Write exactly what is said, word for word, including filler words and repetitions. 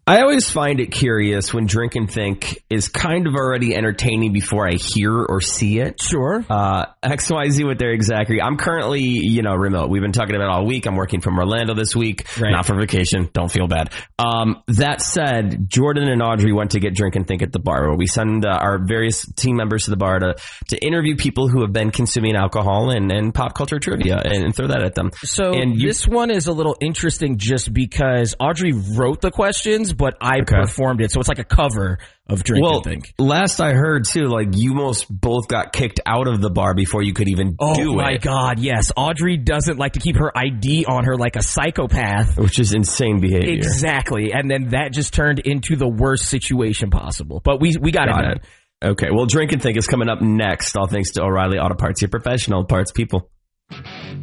I always find it curious when Drink and Think is kind of already entertaining before I hear or see it. Sure. Uh, X Y Z with their exactly. I'm currently, you know, remote. We've been talking about it all week. I'm working from Orlando this week. Right. Not for vacation. Don't feel bad. Um, that said, Jordan and Audrey went to get Drink and Think at the bar, where we send uh, our various team members to the bar to, to interview people who have been consuming alcohol and, and pop culture trivia and, and throw that at them. So and you, this one is a little interesting just because Audrey wrote the questions, but I Okay. performed it. So it's like a cover of Drink well, and Think. last I heard too, like you most both got kicked out of the bar before you could even Oh do my it. God, yes. Audrey doesn't like to keep her I D on her like a psychopath. Which is insane behavior. Exactly. And then that just turned into the worst situation possible. But we we got, Got it it. done. Okay, well, Drink and Think is coming up next, all thanks to O'Reilly Auto Parts, your professional parts people.